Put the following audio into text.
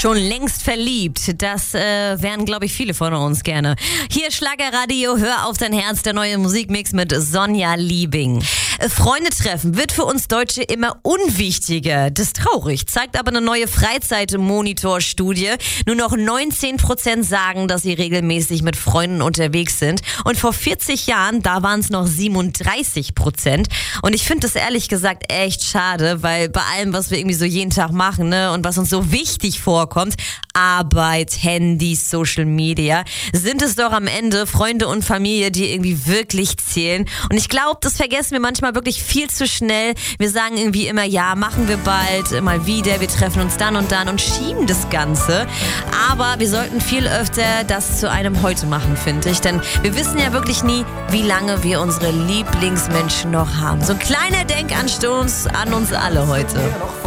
Schon längst verliebt. Das wären, glaube ich, viele von uns gerne. Hier Schlagerradio, hör auf dein Herz, der neue Musikmix mit Sonja Liebing. Freunde treffen wird für uns Deutsche immer unwichtiger. Das ist traurig, zeigt aber eine neue Freizeit-Monitor-Studie. Nur noch 19% sagen, dass sie regelmäßig mit Freunden unterwegs sind. Und vor 40 Jahren, da waren es noch 37%. Und ich finde das ehrlich gesagt echt schade, weil bei allem, was wir irgendwie so jeden Tag machen, ne, und was uns so wichtig vorkommt, Arbeit, Handys, Social Media, sind es doch am Ende Freunde und Familie, die irgendwie wirklich zählen. Und ich glaube, das vergessen wir manchmal wirklich viel zu schnell. Wir sagen irgendwie immer, ja, machen wir bald, mal wieder, wir treffen uns dann und schieben das Ganze. Aber wir sollten viel öfter das zu einem Heute machen, finde ich. Denn wir wissen ja wirklich nie, wie lange wir unsere Lieblingsmenschen noch haben. So ein kleiner Denkanstoß an uns alle heute.